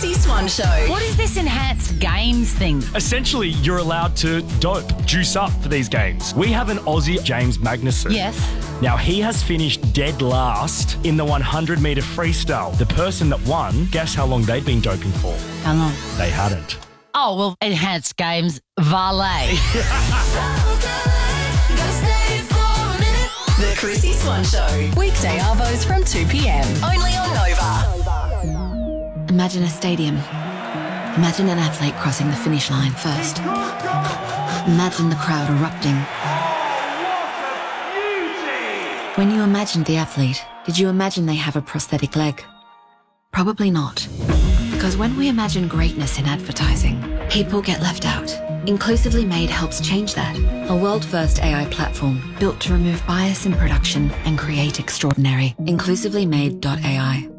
Chrissy Swan Show. What is this enhanced games thing? Essentially, you're allowed to juice up for these games. We have an Aussie, James Magnussen. Yes. Now, he has finished dead last in the 100-metre freestyle. The person that won, guess how long they'd been doping for? How long? They hadn't. Oh, well, enhanced games, valet. The Chrissy Swan Show. Weekday arvos from 2 p.m. Only on Nova. Imagine a stadium. Imagine an athlete crossing the finish line first. Imagine the crowd erupting. When you imagined the athlete, did you imagine they have a prosthetic leg? Probably not. Because when we imagine greatness in advertising, people get left out. Inclusively Made helps change that. A world-first AI platform built to remove bias in production and create extraordinary. Inclusivelymade.ai.